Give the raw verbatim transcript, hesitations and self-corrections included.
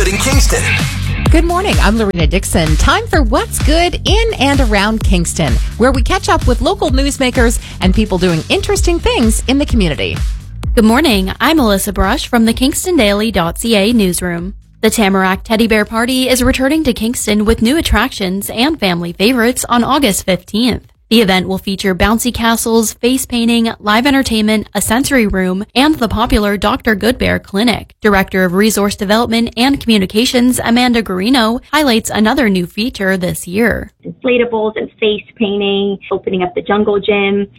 Good in Kingston? Good morning. I'm Lorena Dixon. Time for What's Good in and around Kingston, where we catch up with local newsmakers and people doing interesting things in the community. Good morning. I'm Melissa Brush from the Kingston Daily dot C A newsroom. The Tamarack Teddy Bear Party is returning to Kingston with new attractions and family favorites on August fifteenth. The event will feature bouncy castles, face painting, live entertainment, a sensory room, and the popular Doctor Goodbear Clinic. Director of Resource Development and Communications, Amanda Garino, highlights another new feature this year. Inflatables and face painting, opening up the jungle gym,